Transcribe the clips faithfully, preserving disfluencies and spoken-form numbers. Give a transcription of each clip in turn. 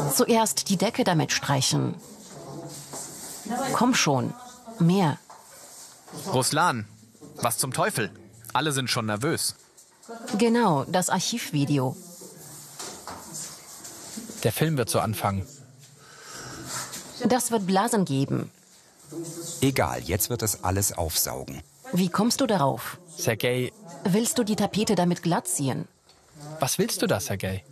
Zuerst die Decke damit streichen. Komm schon, mehr. Ruslan, was zum Teufel? Alle sind schon nervös. Genau, das Archivvideo. Der Film wird so anfangen. Das wird Blasen geben. Egal, jetzt wird es alles aufsaugen. Wie kommst du darauf? Sergej, Willst du die Tapete damit glatt ziehen? was willst du da, Sergej?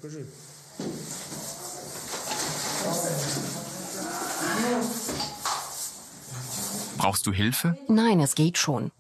Brauchst du Hilfe? Nein, es geht schon.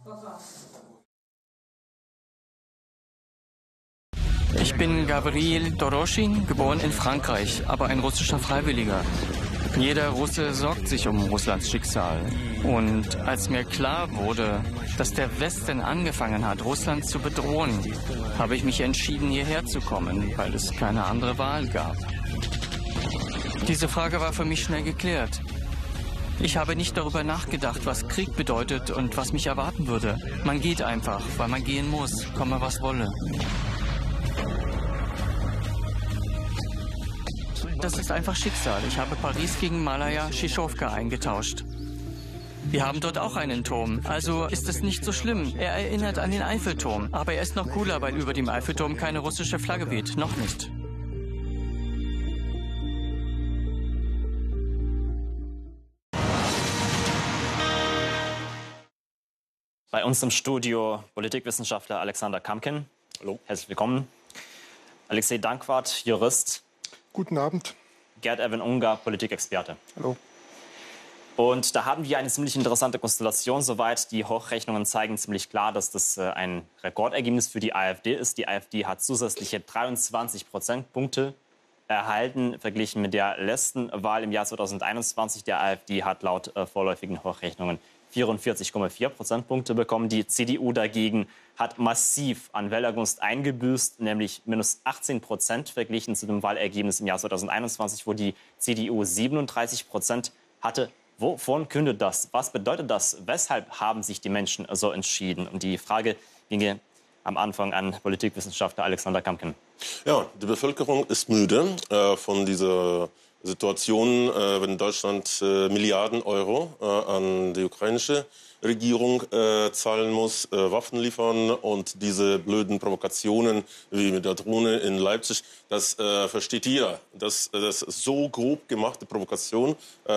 Ich bin Gabriel Doroschin, geboren in Frankreich, aber ein russischer Freiwilliger. Jeder Russe sorgt sich um Russlands Schicksal. Und als mir klar wurde, dass der Westen angefangen hat, Russland zu bedrohen, habe ich mich entschieden, hierher zu kommen, weil es keine andere Wahl gab. Diese Frage war für mich schnell geklärt. Ich habe nicht darüber nachgedacht, was Krieg bedeutet und was mich erwarten würde. Man geht einfach, weil man gehen muss, komme was wolle. Das ist einfach Schicksal. Ich habe Paris gegen Malaya Schischowka eingetauscht. Wir haben dort auch einen Turm, also ist es nicht so schlimm. Er erinnert an den Eiffelturm, aber er ist noch cooler, weil über dem Eiffelturm keine russische Flagge weht. Noch nicht. Bei uns im Studio Politikwissenschaftler Alexander Kamkin. Hallo. Herzlich willkommen. Alexei Dankwart, Jurist. Guten Abend. Gerd-Erwin Unger, Politikexperte. Hallo. Und da haben wir eine ziemlich interessante Konstellation. Soweit die Hochrechnungen zeigen ziemlich klar, dass das äh, ein Rekordergebnis für die AfD ist. Die AfD hat zusätzliche dreiundzwanzig Prozentpunkte erhalten, verglichen mit der letzten Wahl im Jahr zweitausendeinundzwanzig. Der AfD hat laut äh, vorläufigen Hochrechnungen vierundvierzig Komma vier Prozentpunkte bekommen. Die C D U dagegen hat massiv an Wählergunst eingebüßt, nämlich minus achtzehn Prozent verglichen zu dem Wahlergebnis im Jahr zweitausendeinundzwanzig, wo die C D U siebenunddreißig Prozent hatte. Wovon kündet das? Was bedeutet das? Weshalb haben sich die Menschen so entschieden? Und die Frage ginge am Anfang an Politikwissenschaftler Alexander Kamkin. Ja, die Bevölkerung ist müde äh, von dieser Situation, äh, wenn Deutschland äh, Milliarden Euro äh, an die ukrainische Regierung äh, zahlen muss, äh, Waffen liefern und diese blöden Provokationen wie mit der Drohne in Leipzig, das äh, versteht jeder. Dass das so grob gemachte Provokation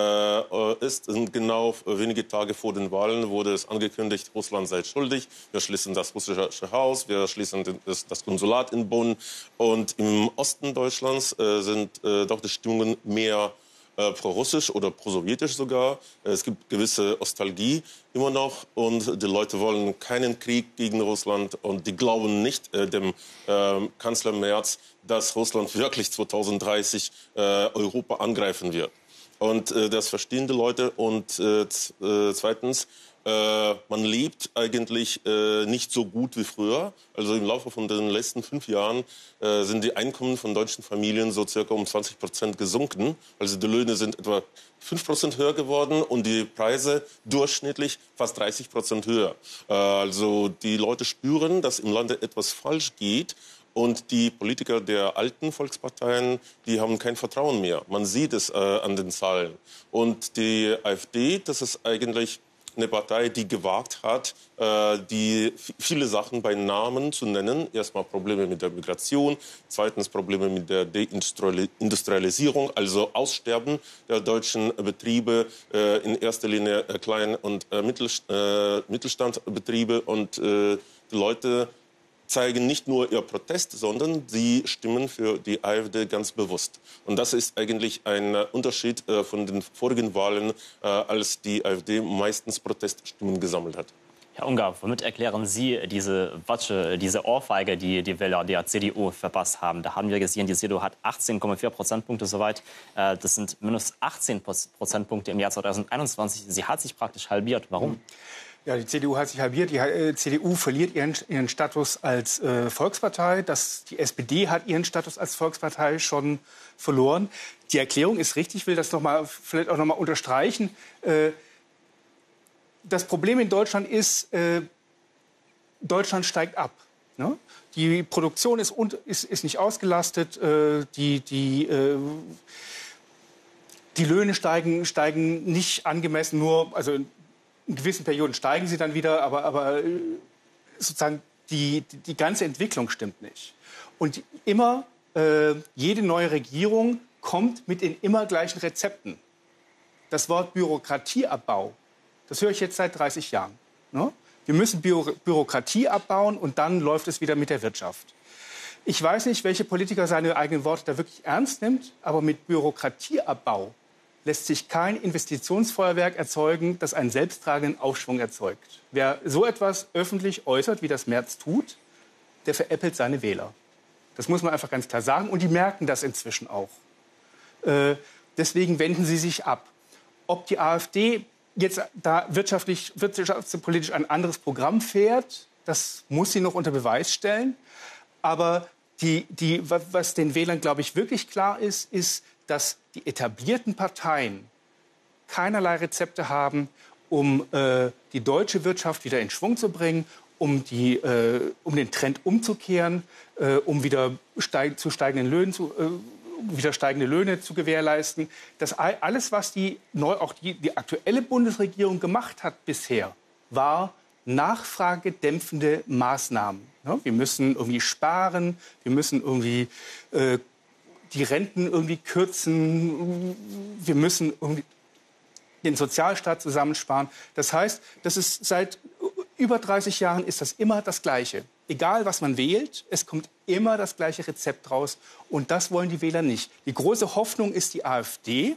äh, ist. Und genau wenige Tage vor den Wahlen wurde es angekündigt, Russland sei schuldig. Wir schließen das russische Haus, wir schließen das, das Konsulat in Bonn. Und im Osten Deutschlands äh, sind äh, doch die Stimmungen mehr Äh, pro-russisch oder pro-sowjetisch sogar. Es gibt gewisse Nostalgie immer noch und die Leute wollen keinen Krieg gegen Russland und die glauben nicht äh, dem äh, Kanzler Merz, dass Russland wirklich zweitausenddreißig äh, Europa angreifen wird. Und äh, das verstehen die Leute. Und äh, äh, zweitens, äh, man lebt eigentlich äh, nicht so gut wie früher. Also im Laufe von den letzten fünf Jahren äh, sind die Einkommen von deutschen Familien so circa um zwanzig Prozent gesunken. Also die Löhne sind etwa fünf Prozent höher geworden und die Preise durchschnittlich fast dreißig Prozent höher. Äh, also die Leute spüren, dass im Lande etwas falsch geht. Und die Politiker der alten Volksparteien, die haben kein Vertrauen mehr. Man sieht es äh, an den Zahlen. Und die AfD, das ist eigentlich eine Partei, die gewagt hat, äh, die viele Sachen bei Namen zu nennen. Erstmal Probleme mit der Migration, zweitens Probleme mit der Deindustrialisierung, also Aussterben der deutschen Betriebe, äh, in erster Linie äh, Klein- und äh, Mittelstandbetriebe. Und äh, die Leute zeigen nicht nur ihr Protest, sondern sie stimmen für die AfD ganz bewusst. Und das ist eigentlich ein Unterschied äh, von den vorigen Wahlen, äh, als die AfD meistens Proteststimmen gesammelt hat. Herr Unger, womit erklären Sie diese Watsche, diese Ohrfeige, die die Wähler der C D U verpasst haben? Da haben wir gesehen, die C D U hat achtzehn Komma vier Prozentpunkte soweit. Äh, das sind minus achtzehn Prozentpunkte im Jahr zweitausendeinundzwanzig. Sie hat sich praktisch halbiert. Warum? Ja, die C D U hat sich halbiert. Die äh, C D U verliert ihren, ihren Status als äh, Volkspartei. Das, die S P D hat ihren Status als Volkspartei schon verloren. Die Erklärung ist richtig. Ich will das noch mal, vielleicht auch noch mal unterstreichen. Äh, das Problem in Deutschland ist, äh, Deutschland steigt ab. Ne? Die Produktion ist, ist, ist nicht ausgelastet. Äh, die, die, äh, die Löhne steigen, steigen nicht angemessen, nur, also in gewissen Perioden steigen sie dann wieder, aber, aber sozusagen die, die, die ganze Entwicklung stimmt nicht. Und immer, äh, jede neue Regierung kommt mit den immer gleichen Rezepten. Das Wort Bürokratieabbau, das höre ich jetzt seit dreißig Jahren. Ne? Wir müssen Büro Bürokratie abbauen und dann läuft es wieder mit der Wirtschaft. Ich weiß nicht, welche Politiker seine eigenen Worte da wirklich ernst nimmt, aber mit Bürokratieabbau lässt sich kein Investitionsfeuerwerk erzeugen, das einen selbsttragenden Aufschwung erzeugt. Wer so etwas öffentlich äußert, wie das Merz tut, der veräppelt seine Wähler. Das muss man einfach ganz klar sagen. Und die merken das inzwischen auch. Äh, deswegen wenden sie sich ab. Ob die AfD jetzt da wirtschaftlich, wirtschaftspolitisch ein anderes Programm fährt, das muss sie noch unter Beweis stellen. Aber die, die, was den Wählern, glaube ich, wirklich klar ist, ist, dass die etablierten Parteien keinerlei Rezepte haben, um äh, die deutsche Wirtschaft wieder in Schwung zu bringen, um, die, äh, um den Trend umzukehren, äh, um wieder steig, zu steigenden Löhnen zu, äh, wieder steigende Löhne zu gewährleisten. Das alles, was die, neu, auch die, die aktuelle Bundesregierung gemacht hat bisher, war nachfragedämpfende Maßnahmen. Ja, wir müssen irgendwie sparen, wir müssen irgendwie äh, die Renten irgendwie kürzen, wir müssen irgendwie den Sozialstaat zusammensparen. Das heißt, das ist seit über dreißig Jahren ist das immer das Gleiche. Egal, was man wählt, es kommt immer das gleiche Rezept raus. Und das wollen die Wähler nicht. Die große Hoffnung ist die AfD.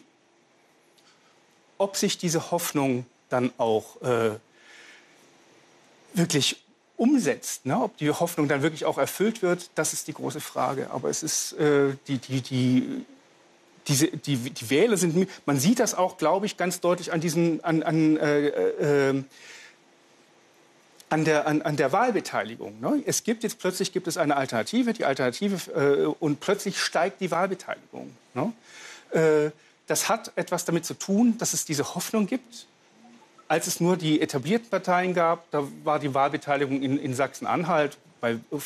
Ob sich diese Hoffnung dann auch äh, wirklich umsetzt, ne? Ob die Hoffnung dann wirklich auch erfüllt wird, das ist die große Frage. Aber es ist äh, die, die, die, diese, die, die Wähler sind, man sieht das auch, glaube ich, ganz deutlich an diesen, an, an äh, äh, An der, an, an der Wahlbeteiligung. Ne? Es gibt jetzt plötzlich gibt es eine Alternative, die Alternative äh, und plötzlich steigt die Wahlbeteiligung. Ne? Äh, das hat etwas damit zu tun, dass es diese Hoffnung gibt. Als es nur die etablierten Parteien gab, da war die Wahlbeteiligung in, in Sachsen-Anhalt bei